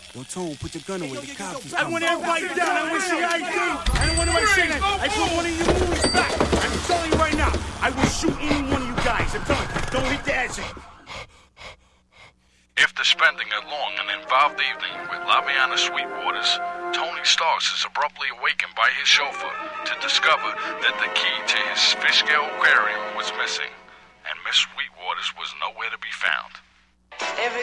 Yo, Tone, put your gun away. The cops is I coming. want everybody down. I want to see ID. I don't want nobody saying that. I put one of you movies back. I'm telling you right now, I will shoot any one of you guys. I'm telling you, don't hit the exit. After spending a long and involved evening with Laviana Sweetwaters, Tony Starks is abruptly awakened by his chauffeur to discover that the key to his fish scale aquarium was missing, and Miss Sweetwaters was nowhere to be found.